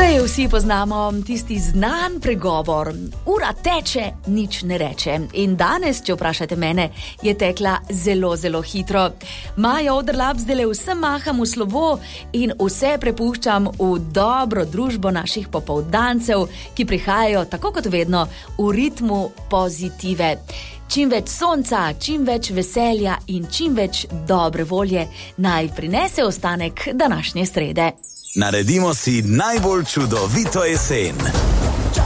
Saj vsi poznamo tisti znan pregovor. Ura teče, nič ne reče. In danes, če vprašate mene, je tekla zelo, zelo hitro. Maja Odrlap zdajle vsem maham v slovo in vse prepuščam v dobro družbo naših popoldancev, ki prihajajo, tako kot vedno, v ritmu pozitive. Čim več sonca, čim več veselja in čim več dobre volje naj prinese ostanek današnje srede. Naredimo si najbolj čudovito jesen.